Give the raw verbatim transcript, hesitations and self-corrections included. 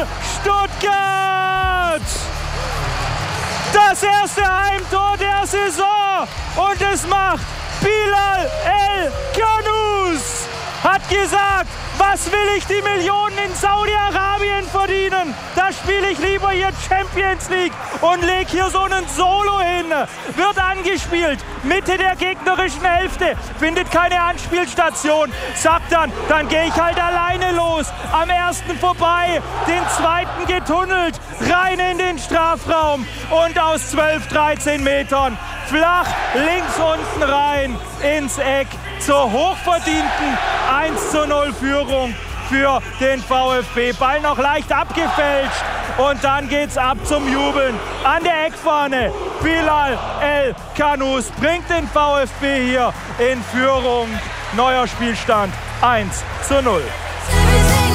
Stuttgart! Das erste Heimtor der Saison und es macht Bilal El Khanous. Hat gesagt, was will ich die Millionen in Saudi-Arabien verdienen? Da spiele ich lieber hier Champions League und leg hier so einen Solo hin. Wird angespielt, Mitte der gegnerischen Hälfte, findet keine Anspielstation. Sagt dann, dann gehe ich halt alleine los. Am ersten vorbei, den zweiten getunnelt, rein in den Strafraum und aus zwölf, dreizehn Metern flach links unten rein ins Eck zur hochverdienten eins zu null Führung für den VfB. Ball noch leicht abgefälscht und dann geht's ab zum Jubeln an der Eckfahne. Bilal El Khanous bringt den VfB hier in Führung. Neuer Spielstand eins zu null.